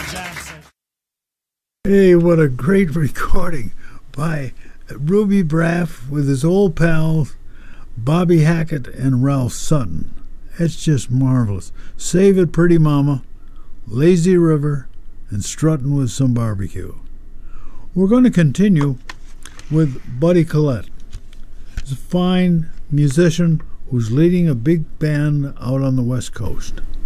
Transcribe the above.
Hey, what a great recording by Ruby Braff with his old pals Bobby Hackett and Ralph Sutton. It's just marvelous. Save It Pretty Mama, Lazy River, and Struttin' with Some Barbecue. We're going to continue with Buddy Collette. He's a fine musician who's leading a big band out on the West Coast.